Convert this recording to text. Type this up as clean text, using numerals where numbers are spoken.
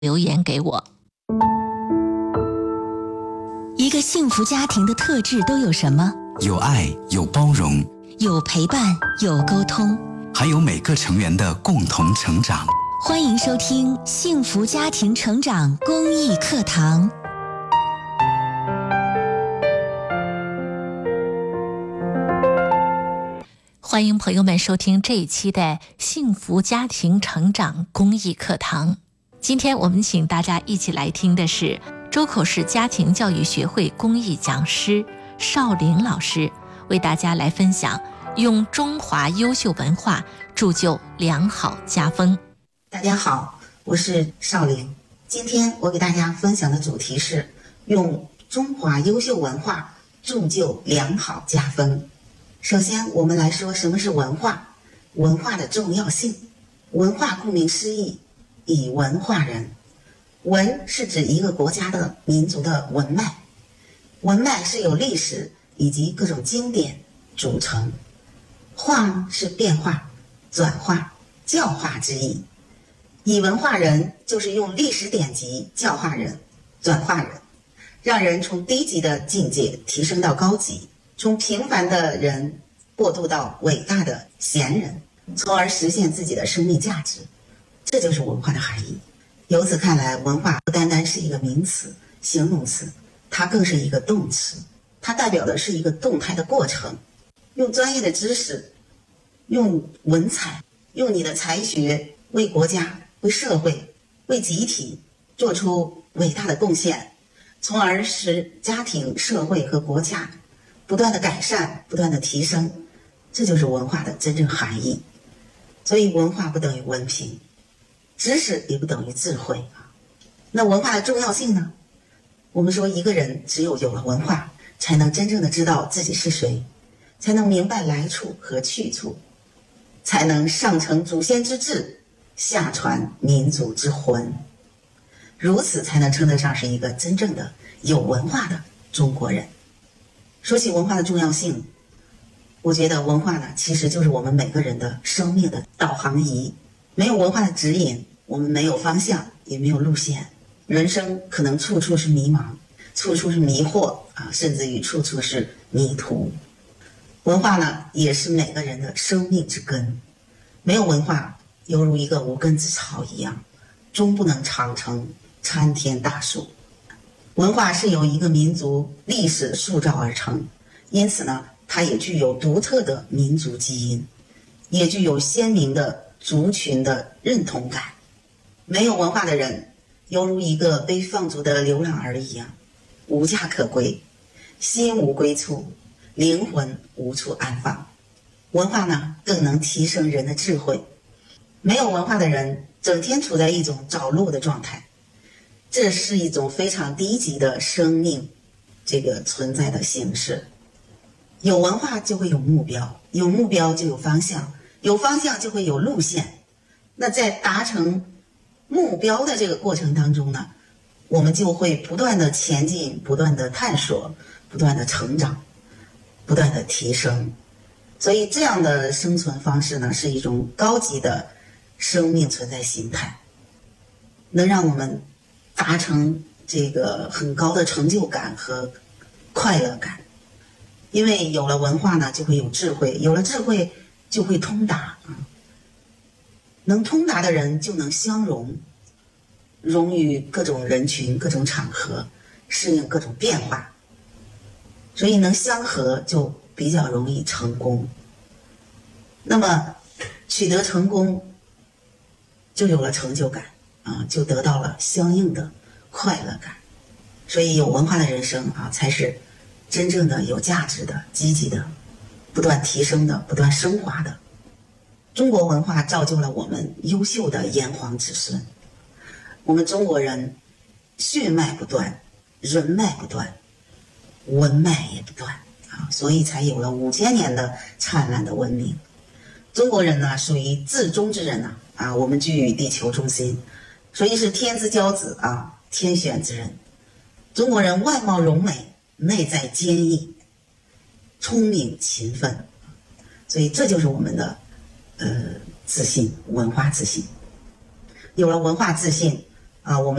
留言给我。 一个幸福家庭的特质都有什么？ 有爱，有包容， 有陪伴，有沟通， 还有每个成员的共同成长。 欢迎收听幸福家庭成长公益课堂。 欢迎朋友们收听这一期的幸福家庭成长公益课堂。今天我们请大家一起来听的是周口市家庭教育学会公益讲师邵玲老师为大家来分享用中华优秀文化铸就良好家风。 大家好，我是邵玲。今天我给大家分享的主题是用中华优秀文化铸就良好家风。首先我们来说什么是文化，文化的重要性。文化顾名思义，以文化人。文是指一个国家的民族的文脉，文脉是由历史以及各种经典组成。化是变化、转化、教化之意。以文化人就是用历史典籍教化人、转化人，让人从低级的境界提升到高级，从平凡的人过渡到伟大的贤人，从而实现自己的生命价值。这就是文化的含义。由此看来，文化不单单是一个名词、形容词，它更是一个动词，它代表的是一个动态的过程。用专业的知识，用文采，用你的才学为国家、为社会、为集体做出伟大的贡献，从而使家庭、社会和国家不断的改善，不断的提升。这就是文化的真正含义。所以文化不等于文凭，知识也不等于智慧。那文化的重要性呢？我们说一个人只有了文化，才能真正的知道自己是谁，才能明白来处和去处，才能上承祖先之志，下传民族之魂，如此才能称得上是一个真正的有文化的中国人。说起文化的重要性，我觉得文化呢，其实就是我们每个人的生命的导航仪。没有文化的指引，我们没有方向，也没有路线，人生可能处处是迷茫，处处是迷惑甚至于处处是迷途。文化呢，也是每个人的生命之根。没有文化，犹如一个无根之草一样，终不能长成参天大树。文化是由一个民族历史塑造而成，因此呢，它也具有独特的民族基因，也具有鲜明的族群的认同感。没有文化的人，犹如一个被放逐的流浪儿一样，无家可归，心无归处，灵魂无处安放。文化呢，更能提升人的智慧。没有文化的人，整天处在一种找路的状态，这是一种非常低级的生命存在的形式。有文化就会有目标，有目标就有方向，有方向就会有路线。那在达成目标的这个过程当中呢，我们就会不断的前进，不断的探索，不断的成长，不断的提升。所以这样的生存方式呢，是一种高级的生命存在形态，能让我们达成很高的成就感和快乐感。因为有了文化呢，就会有智慧，有了智慧就会通达能通达的人就能相融，融于各种人群、各种场合，适应各种变化，所以能相合就比较容易成功。那么取得成功就有了成就感就得到了相应的快乐感。所以有文化的人生才是真正的有价值的、积极的、不断提升的、不断升华的。中国文化造就了我们优秀的炎黄子孙。我们中国人血脉不断，人脉不断，文脉也不断所以才有了5000年的灿烂的文明。中国人呢，属于至中之人我们居于地球中心，所以是天之骄子天选之人。中国人外貌柔美，内在坚毅，聪明勤奋，所以这就是我们的自信，文化自信。有了文化自信， 我们